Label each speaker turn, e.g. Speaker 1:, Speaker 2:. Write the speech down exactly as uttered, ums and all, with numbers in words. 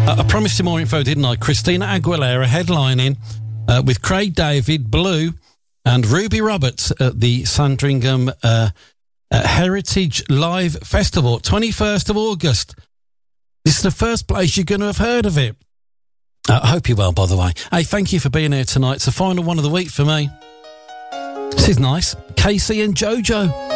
Speaker 1: Uh, I promised you more info, didn't I? Christina Aguilera headlining uh, with Craig David, Blue, and Ruby Roberts at the Sandringham uh, uh, Heritage Live Festival, twenty-first of August. This is the first place you're going to have heard of it. Uh, I hope you're well, by the way. Hey, thank you for being here tonight. It's the final one of the week for me. This is nice. Casey and Jojo.